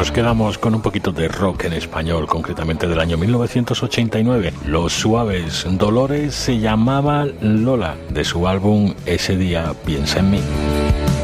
nos quedamos con un poquito de rock en español, concretamente del año 1989. Los Suaves, Dolores se llamaba Lola, de su álbum Ese día piensa en mí.